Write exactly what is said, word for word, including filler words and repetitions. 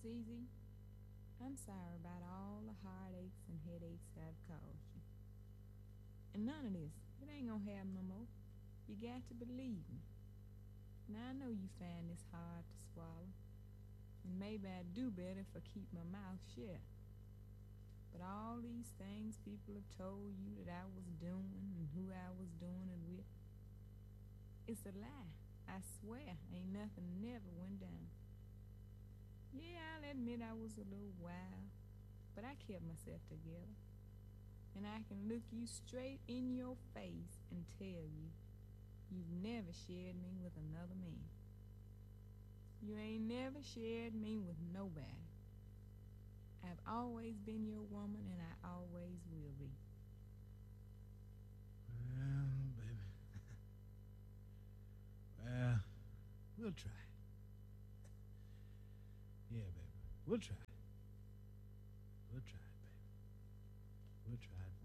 Zizi, I'm sorry about all the heartaches and headaches that I've caused you. And none of this, it ain't gonna happen no more. You got to believe me. Now I know you find this hard to swallow, and maybe I'd do better if I keep my mouth shut. But all these things people have told you that I was doing and who I was doing it with, it's a lie. I swear, ain't nothing never went down. Yeah, I'll admit I was a little wild, but I kept myself together. And I can look you straight in your face and tell you, you've never shared me with another man. You ain't never shared me with nobody. I've always been your woman, and I always will be. Well, baby. Well, we'll try. Yeah, baby. We'll try. We'll try it, baby. We'll try it.